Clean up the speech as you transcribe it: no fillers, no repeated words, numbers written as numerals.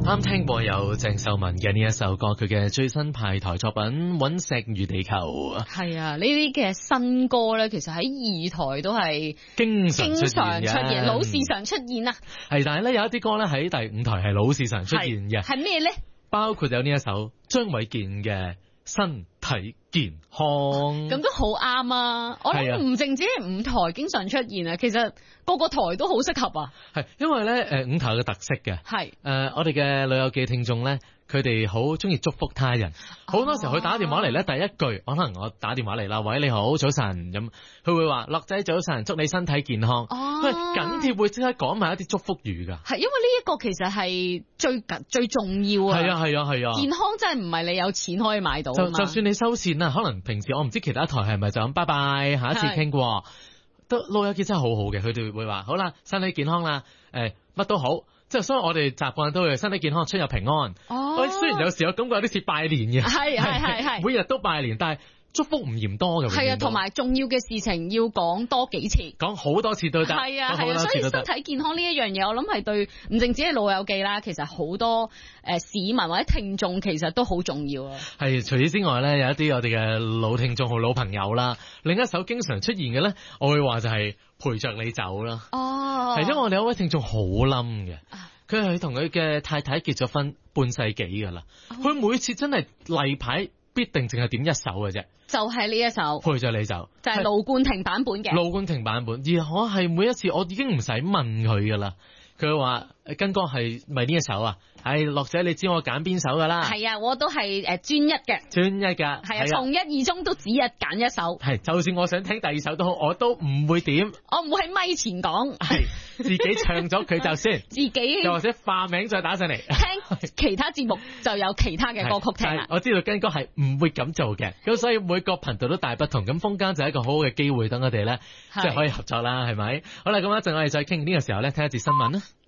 啱聽過有鄭秀文嘅呢一首歌，佢嘅最新派台作品《隕石與地球》。 係啊，呢啲嘅新歌咧，其實喺二台都係經常出現， 老是常出現啊。 係，但係咧有一啲歌咧喺第五台係老是常出現嘅。 係咩咧？ 包括有呢一首張衛健嘅《身體健康》， 咁都好啱啊！我諗唔淨止係五台經常出現啊，其實個個台都好適合啊。 係因為咧五台有個特色嘅，係我哋嘅老友記聽眾咧，佢哋好中意祝福他人。好多時候佢打電話嚟咧，第一句可能我打電話嚟啦，喂，你好，早晨，咁佢會話樂仔早晨，祝你身體健康。佢緊貼會即刻講埋一啲祝福語噶。係因為呢一個其實係最重要啊。係啊，健康真係唔係你有錢可以買到。就算你收線啦，可能平時我唔知其他台係咪就咁拜拜，下一次傾過。都老友記真係好好嘅，佢哋會話好啦，身體健康啦，乜都好。即係所以我哋習慣都會身體健康，出入平安。雖然有時我感覺有啲似拜年嘅，係，每日都拜年，但係祝福唔嫌多嘅。係啊，同埋重要嘅事情要講多幾次，講好多次都得。係啊，所以身體健康呢一樣嘢，我諗係對唔淨止係老友記啦，其實好多市民或者聽眾其實都好重要啊。係，除此之外咧，有一啲我哋嘅老聽眾好老朋友啦，另一首經常出現嘅咧，我會話就係陪着你走啦。係因為我哋有位聽眾好冧嘅，佢係同佢嘅太太結咗婚半世紀噶啦，佢每次真係例牌必定淨係點一首嘅啫，就係呢一首陪着你走，就係盧冠廷版本嘅。盧冠廷版本，而我係每一次我已經唔使問佢噶啦，佢話跟歌係咪呢一首啊？係樂仔，你知我揀邊首噶啦？係啊，我都係專一嘅，專一噶，係啊，從一而終都只係揀一首。係，就算我想聽第二首都好，我都唔會點，我唔會喺咪前講，係自己唱咗佢就先，自己又或者化名再打上嚟聽其他節目就有其他嘅歌曲聽啦。我知道跟歌係唔會咁做嘅，咁所以每個頻道都大不同，咁風間就係一個好好嘅機會，等我哋咧即係可以合作啦，係咪？好啦，咁一陣我哋再傾呢個時候咧，聽一節新聞啦。